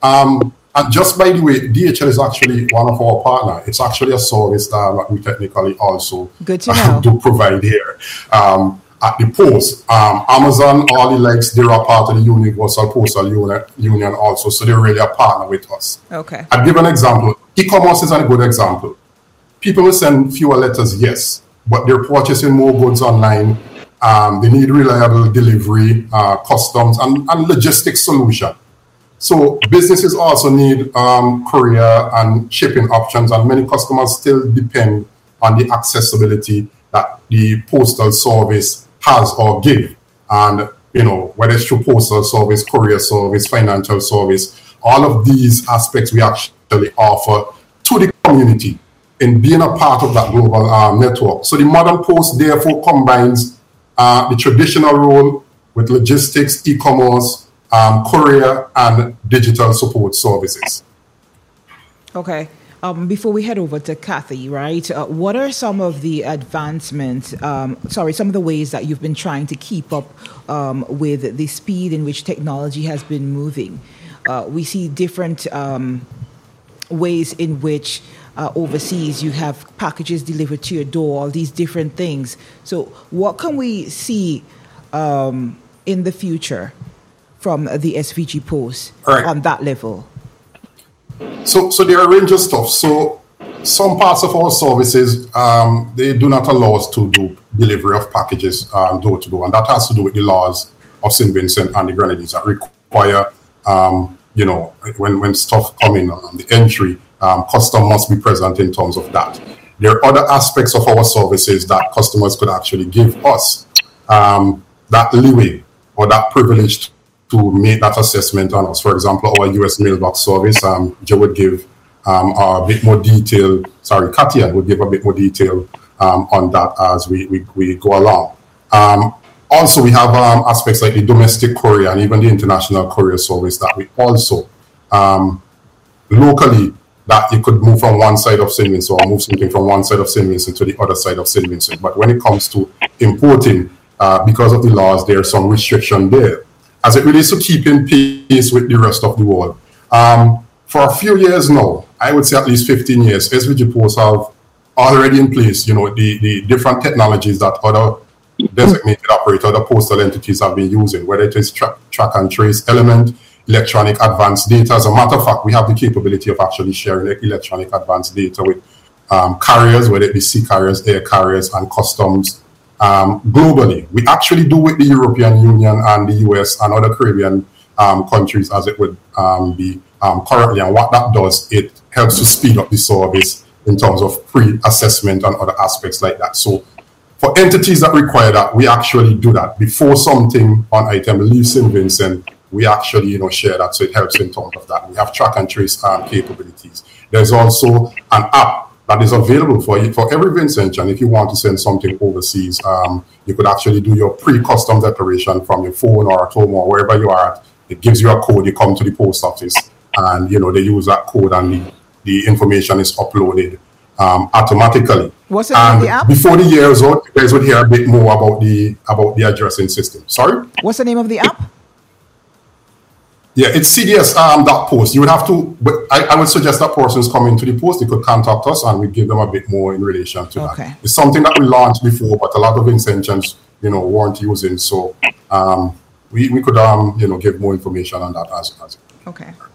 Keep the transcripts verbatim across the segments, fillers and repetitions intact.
Um, and just by the way, D H L is actually one of our partners. It's actually a service that we technically also Good to know. do provide here. Um, at the post, um, Amazon, all the likes, they're a part of the Universal Postal Union, Union also, so they're really a partner with us. Okay. I'll give an example. E-commerce is a good example. People will send fewer letters, yes, but they're purchasing more goods online. Um, they need reliable delivery, uh, customs, and, and logistics solution. So businesses also need um, courier and shipping options, and many customers still depend on the accessibility that the postal service has or give. And, you know, whether it's through postal service, courier service, financial service, all of these aspects we actually offer to the community in being a part of that global um, network. So the modern post therefore combines uh, the traditional role with logistics, e-commerce, um, courier, and digital support services. Okay. Um, before we head over to Kathy, right, uh, what are some of the advancements, um, sorry, some of the ways that you've been trying to keep up um, with the speed in which technology has been moving? Uh, we see different um, ways in which uh, overseas you have packages delivered to your door, all these different things. So what can we see um, in the future from the S V G Post right. on that level? So, so there are a range of stuff. So, some parts of our services, um, they do not allow us to do delivery of packages um, door to door, and that has to do with the laws of Saint Vincent and the Grenadines that require, um, you know, when when stuff come in on the entry, um, custom must be present in terms of that. There are other aspects of our services that customers could actually give us um, that leeway or that privilege to make that assessment on us. For example, our U S mailbox service, um, Joe would give um, a bit more detail, sorry, Katia would give a bit more detail um, on that as we, we, we go along. Um, also, we have um, aspects like the domestic courier and even the international courier service that we also, um, locally, that you could move from one side of Saint Vincent or move something from one side of Saint Vincent to the other side of Saint Vincent. But when it comes to importing, uh, because of the laws, there's some restriction there, as it relates to keeping pace with the rest of the world. Um, for a few years now, I would say at least fifteen years, S V G Post have already in place, you know, the, the different technologies that other designated operator, other postal entities have been using, whether it is tra- track and trace element, electronic advanced data. As a matter of fact, we have the capability of actually sharing electronic advanced data with um, carriers, whether it be sea carriers, air carriers, and customs. Um, globally, we actually do with the European Union and the U S and other Caribbean um, countries as it would um, be um, currently. And what that does, it helps to speed up the service in terms of pre-assessment and other aspects like that. So for entities that require that, we actually do that. Before something on item leaves Saint Vincent, we actually, you know, share that. So it helps in terms of that. We have track and trace um, capabilities. There's also an app that is available for you for every Vincentian. If you want to send something overseas, um, you could actually do your pre-custom declaration from your phone or at home or wherever you are at. It gives you a code. You come to the post office, and you know they use that code, and the, the information is uploaded um, automatically. What's the name of the app? Before the year is out, you guys would hear a bit more about the about the addressing system. Sorry. What's the name of the app? Yeah, it's C D S um, dot post. You would have to, but I, I would suggest that persons come into the post, they could contact us and we give them a bit more in relation to okay. that. It's something that we launched before, but a lot of Vincentians, you know, weren't using. So um, we, we could, um, you know, give more information on that as as. Okay. All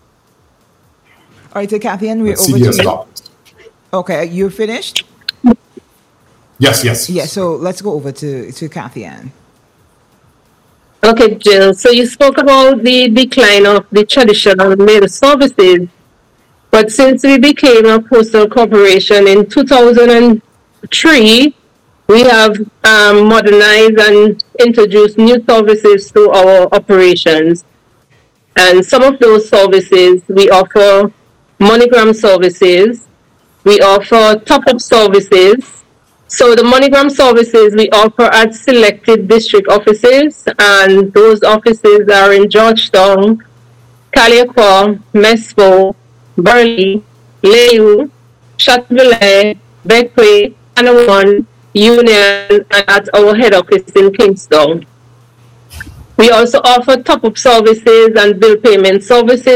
right, so Kathy, and we're over C D S to you. Post. Okay, you're finished? Yes, yes. Yeah, so let's go over to, to Kathy Ann. Okay, Jill. So you spoke about the decline of the traditional mail services, but since we became a postal corporation in two thousand three, we have um, modernized and introduced new services to our operations. And some of those services, we offer MoneyGram services, we offer top-up services. So the MoneyGram services we offer at selected district offices, and those offices are in Georgetown, Caliacor, Mespo, Burley, Layou, Chateauvilliers, Bequia, Anawan, Union, and at our head office in Kingston. We also offer top-up services and bill payment services